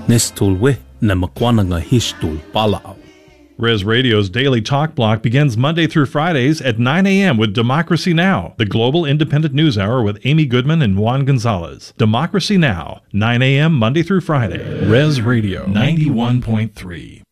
Nestulwe na makwananga hishtul palao. Res Radio's Daily Talk Block begins Monday through Fridays at 9 a.m. with Democracy Now!, the global independent news hour with Amy Goodman and Juan Gonzalez. Democracy Now!, 9 a.m. Monday through Friday. Res Radio 91.3.